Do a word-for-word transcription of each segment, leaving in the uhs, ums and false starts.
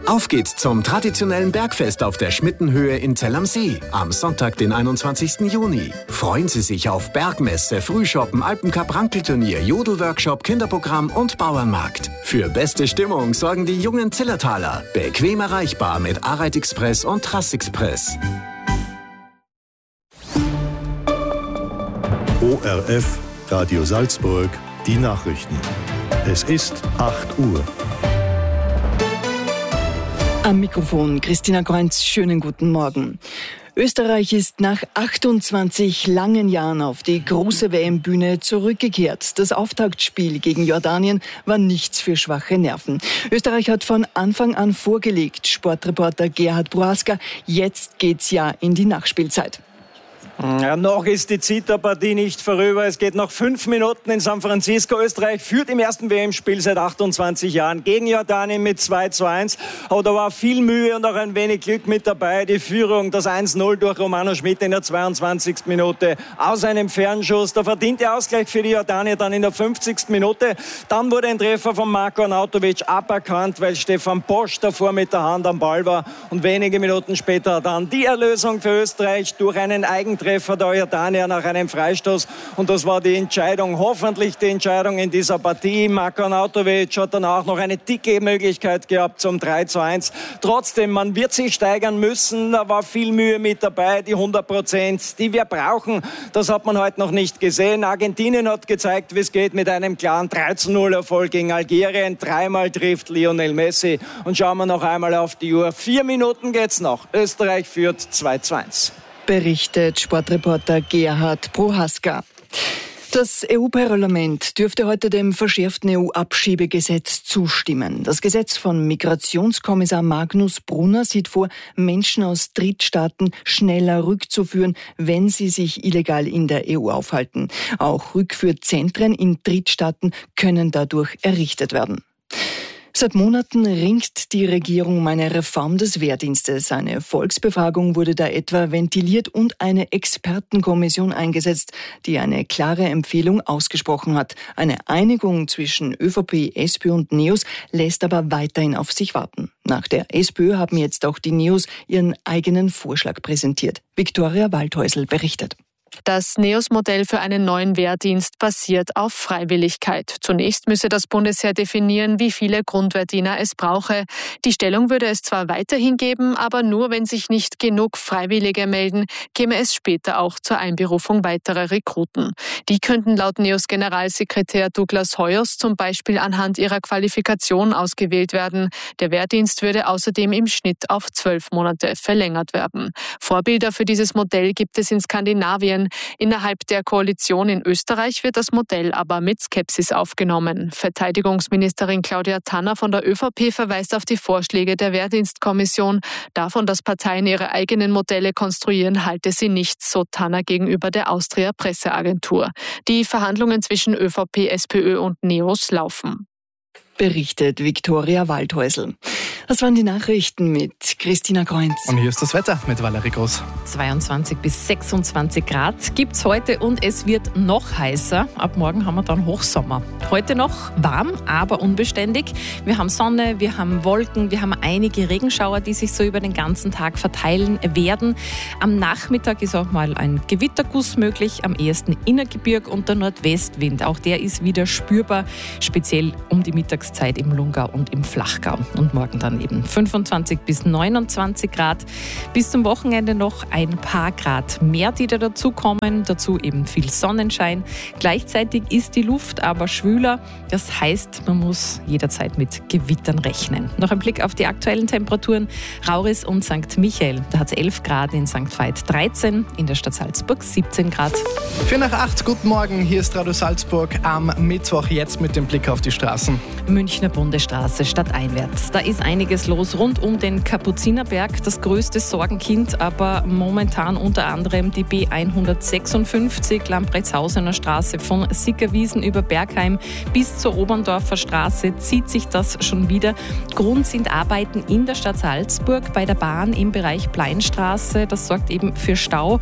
Auf geht's zum traditionellen Bergfest auf der Schmittenhöhe in Zell am See am Sonntag, den einundzwanzigsten Juni. Freuen Sie sich auf Bergmesse, Frühschoppen, Alpencup-Rankelturnier, Jodelworkshop, Kinderprogramm und Bauernmarkt. Für beste Stimmung sorgen die jungen Zillertaler. Bequem erreichbar mit Areit Express und Trassexpress. O R F, Radio Salzburg, die Nachrichten. Es ist acht Uhr. Am Mikrofon Christina Kreunz, schönen guten Morgen. Österreich ist nach achtundzwanzig langen Jahren auf die große W M-Bühne zurückgekehrt. Das Auftaktspiel gegen Jordanien war nichts für schwache Nerven. Österreich hat von Anfang an vorgelegt, Sportreporter Gerhard Prohaska. Jetzt geht's ja in die Nachspielzeit. Ja, noch ist die Zitterpartie nicht vorüber. Es geht noch fünf Minuten in San Francisco. Österreich führt im ersten W M-Spiel seit achtundzwanzig Jahren gegen Jordanien mit zwei zu eins. Aber da war viel Mühe und auch ein wenig Glück mit dabei. Die Führung, das eins null durch Romano Schmid in der zweiundzwanzigsten Minute aus einem Fernschuss. Der verdiente Ausgleich für die Jordanier dann in der fünfzigsten Minute. Dann wurde ein Treffer von Marko Arnautovic aberkannt, weil Stefan Bosch davor mit der Hand am Ball war. Und wenige Minuten später dann die Erlösung für Österreich durch einen Eigentreffer der Jordanier nach einem Freistoß. Und das war die Entscheidung, hoffentlich die Entscheidung in dieser Partie. Marko Arnautovic hat dann auch noch eine dicke Möglichkeit gehabt zum drei zu eins. Trotzdem, man wird sich steigern müssen. Da war viel Mühe mit dabei. Die hundert Prozent, die wir brauchen, das hat man heute noch nicht gesehen. Argentinien hat gezeigt, wie es geht mit einem klaren drei zu null Erfolg gegen Algerien. Dreimal trifft Lionel Messi. Und schauen wir noch einmal auf die Uhr. Vier Minuten geht's noch. Österreich führt zwei zu eins. Berichtet Sportreporter Gerhard Prohaska. Das E U-Parlament dürfte heute dem verschärften E U-Abschiebegesetz zustimmen. Das Gesetz von Migrationskommissar Magnus Brunner sieht vor, Menschen aus Drittstaaten schneller rückzuführen, wenn sie sich illegal in der E U aufhalten. Auch Rückführzentren in Drittstaaten können dadurch errichtet werden. Seit Monaten ringt die Regierung um eine Reform des Wehrdienstes. Eine Volksbefragung wurde da etwa ventiliert und eine Expertenkommission eingesetzt, die eine klare Empfehlung ausgesprochen hat. Eine Einigung zwischen ÖVP, SPÖ und NEOS lässt aber weiterhin auf sich warten. Nach der SPÖ haben jetzt auch die NEOS ihren eigenen Vorschlag präsentiert. Viktoria Waldhäusl berichtet. Das NEOS-Modell für einen neuen Wehrdienst basiert auf Freiwilligkeit. Zunächst müsse das Bundesheer definieren, wie viele Grundwehrdiener es brauche. Die Stellung würde es zwar weiterhin geben, aber nur, wenn sich nicht genug Freiwillige melden, käme es später auch zur Einberufung weiterer Rekruten. Die könnten laut NEOS-Generalsekretär Douglas Hoyos zum Beispiel anhand ihrer Qualifikation ausgewählt werden. Der Wehrdienst würde außerdem im Schnitt auf zwölf Monate verlängert werden. Vorbilder für dieses Modell gibt es in Skandinavien. Innerhalb der Koalition in Österreich wird das Modell aber mit Skepsis aufgenommen. Verteidigungsministerin Claudia Tanner von der ÖVP verweist auf die Vorschläge der Wehrdienstkommission. Davon, dass Parteien ihre eigenen Modelle konstruieren, halte sie nichts, so Tanner gegenüber der Austria Presseagentur. Die Verhandlungen zwischen ÖVP, SPÖ und NEOS laufen. Berichtet Viktoria Waldhäusl. Das waren die Nachrichten mit Christina Kreunz. Und hier ist das Wetter mit Valerie Groß. zweiundzwanzig bis sechsundzwanzig Grad gibt's heute und es wird noch heißer. Ab morgen haben wir dann Hochsommer. Heute noch warm, aber unbeständig. Wir haben Sonne, wir haben Wolken, wir haben einige Regenschauer, die sich so über den ganzen Tag verteilen werden. Am Nachmittag ist auch mal ein Gewitterguss möglich, am ehesten Innergebirg und der Nordwestwind. Auch der ist wieder spürbar, speziell um die Mittagszeit im Lungau und im Flachgau. Und morgen dann eben fünfundzwanzig bis neunundzwanzig Grad. Bis zum Wochenende noch ein paar Grad mehr, die da dazukommen. Dazu eben viel Sonnenschein. Gleichzeitig ist die Luft aber schwüler. Das heißt, man muss jederzeit mit Gewittern rechnen. Noch ein Blick auf die aktuellen Temperaturen. Rauris und Sankt Michael. Da hat es elf Grad, in Sankt Veit dreizehn, in der Stadt Salzburg siebzehn Grad. vier nach acht, guten Morgen. Hier ist Radio Salzburg am Mittwoch, jetzt mit dem Blick auf die Straßen. Münchner Bundesstraße stadteinwärts. Da ist einiges los rund um den Kapuzinerberg, das größte Sorgenkind, aber momentan unter anderem die B hundertsechsundfünfzig Lamprechtshausener Straße von Sickerwiesen über Bergheim bis zur Oberndorfer Straße zieht sich das schon wieder. Grund sind Arbeiten in der Stadt Salzburg bei der Bahn im Bereich Pleinstraße. Das sorgt eben für Stau.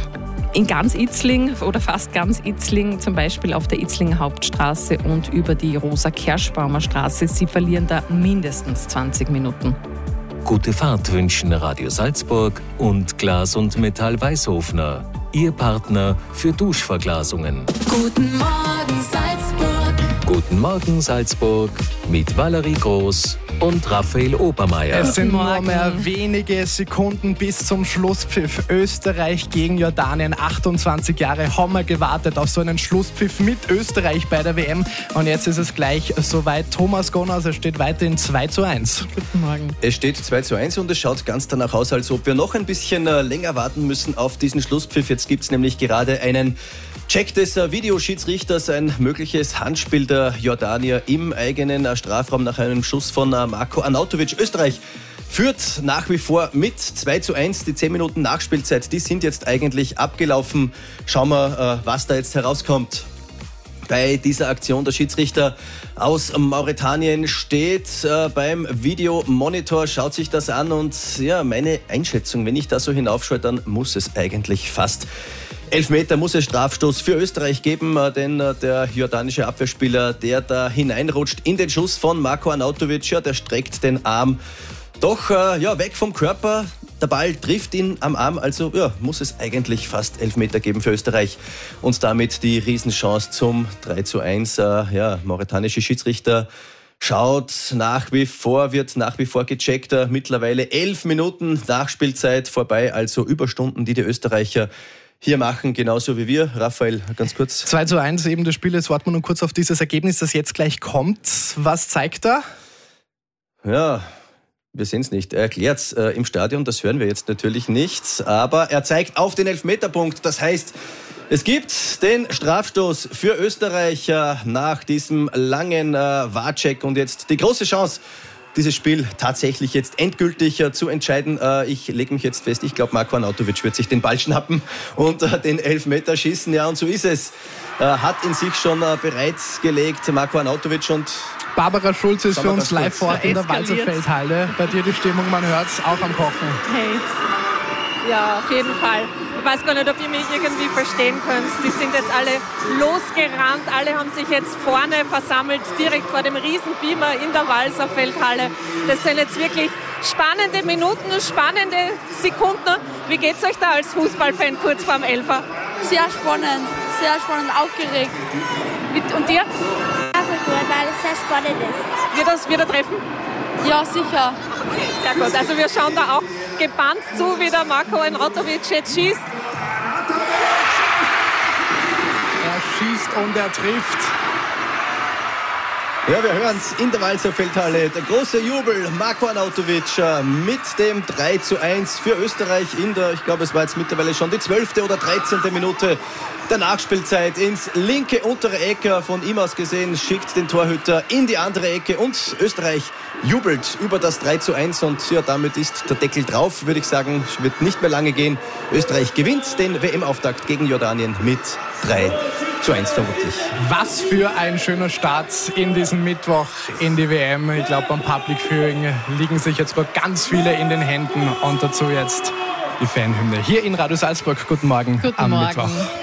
In ganz Itzling oder fast ganz Itzling, zum Beispiel auf der Itzlinger Hauptstraße und über die Rosa-Kerschbaumer Straße. Sie verlieren da mindestens zwanzig Minuten. Gute Fahrt wünschen Radio Salzburg und Glas und Metall Weißhofner. Ihr Partner für Duschverglasungen. Guten Morgen Salzburg. Guten Morgen Salzburg mit Valerie Groß und Raphael Obermeier. Es sind nur mehr wenige Sekunden bis zum Schlusspfiff. Österreich gegen Jordanien. achtundzwanzig Jahre haben wir gewartet auf so einen Schlusspfiff mit Österreich bei der W M. Und jetzt ist es gleich soweit. Thomas Gonas, es steht weiterhin zwei zu eins. Guten Morgen. Es steht zwei zu eins und es schaut ganz danach aus, als ob wir noch ein bisschen länger warten müssen auf diesen Schlusspfiff. Jetzt gibt es nämlich gerade einen Check des Videoschiedsrichters, ein mögliches Handspiel der Jordanier im eigenen Strafraum nach einem Schuss von Marko Arnautovic. Österreich führt nach wie vor mit zwei zu eins. Die zehn Minuten Nachspielzeit, die sind jetzt eigentlich abgelaufen. Schauen wir, was da jetzt herauskommt. Bei dieser Aktion der Schiedsrichter aus Mauretanien steht äh, beim Videomonitor, schaut sich das an und ja, meine Einschätzung, wenn ich da so hinaufschaue, dann muss es eigentlich fast Elfmeter, muss es Strafstoß für Österreich geben, äh, denn äh, der jordanische Abwehrspieler, der da hineinrutscht in den Schuss von Marko Arnautovic, ja, der streckt den Arm doch äh, ja, weg vom Körper. Der Ball trifft ihn am Arm, also ja, muss es eigentlich fast Elfmeter geben für Österreich. Und damit die Riesenchance zum drei zu eins. Äh, ja, mauretanische Schiedsrichter schaut nach wie vor, wird nach wie vor gecheckt. Äh, mittlerweile elf Minuten Nachspielzeit vorbei, also Überstunden, die die Österreicher hier machen, genauso wie wir. Raphael, ganz kurz. zwei zu eins, eben das Spiel. Jetzt warten wir noch kurz auf dieses Ergebnis, das jetzt gleich kommt. Was zeigt er? Ja... Wir sehen es nicht. Er erklärt es äh, im Stadion, das hören wir jetzt natürlich nicht. Aber er zeigt auf den Elfmeterpunkt. Das heißt, es gibt den Strafstoß für Österreich äh, nach diesem langen äh, Warcheck. Und jetzt die große Chance, dieses Spiel tatsächlich jetzt endgültig äh, zu entscheiden. Äh, ich lege mich jetzt fest, ich glaube, Marko Arnautovic wird sich den Ball schnappen und äh, den Elfmeter schießen. Ja, und so ist es. Äh, hat in sich schon äh, bereitgelegt, Marko Arnautovic. Und Barbara Schulz ist für uns live vor Ort in der Walserfeldhalle. Bei dir die Stimmung, man hört es, auch am Kochen. Hey, ja, auf jeden Fall. Ich weiß gar nicht, ob ihr mich irgendwie verstehen könnt. Die sind jetzt alle losgerannt. Alle haben sich jetzt vorne versammelt, direkt vor dem Riesenbeamer in der Walserfeldhalle. Das sind jetzt wirklich spannende Minuten, spannende Sekunden. Wie geht's euch da als Fußballfan kurz vorm Elfer? Sehr spannend, sehr spannend, aufgeregt. Und dir? Weil es sehr spannend ist. Wird das wieder treffen? Ja, sicher. Okay, sehr gut. Also wir schauen da auch gebannt zu, wie der Marko Arnautovic jetzt schießt. Er schießt und er trifft. Ja, wir hören es in der Walserfeldhalle. Der große Jubel, Marko Arnautovic mit dem drei zu eins für Österreich in der, ich glaube, es war jetzt mittlerweile schon die zwölfte oder dreizehnte Minute der Nachspielzeit. Ins linke untere Ecke von ihm aus gesehen, schickt den Torhüter in die andere Ecke und Österreich jubelt über das drei zu eins und ja, damit ist der Deckel drauf, würde ich sagen. Es wird nicht mehr lange gehen. Österreich gewinnt den W M-Auftakt gegen Jordanien mit drei zu eins vermutlich. Was für ein schöner Start in diesen Mittwoch in die W M. Ich glaube, beim Public Viewing liegen sich jetzt noch ganz viele in den Händen und dazu jetzt die Fanhymne. Hier in Radio Salzburg. Guten Morgen Guten am Morgen. Mittwoch.